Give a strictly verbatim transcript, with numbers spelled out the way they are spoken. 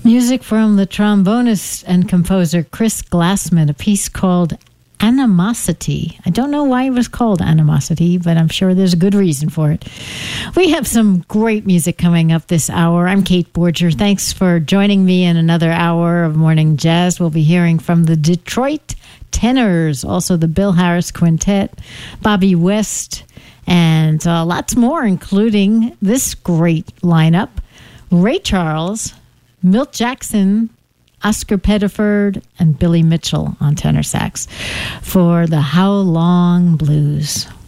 Music from the trombonist and composer Chris Glassman, a piece called Animosity. I don't know why it was called Animosity, but I'm sure there's a good reason for it. We have some great music coming up this hour. I'm Kate Borger. Thanks for joining me in another hour of Morning Jazz. We'll be hearing from the Detroit Tenors, also the Bill Harris Quintet, Bobby West, and uh, lots more, including this great lineup: Ray Charles, Milt Jackson, Oscar Pettiford, and Billy Mitchell on tenor sax for the How Long Blues.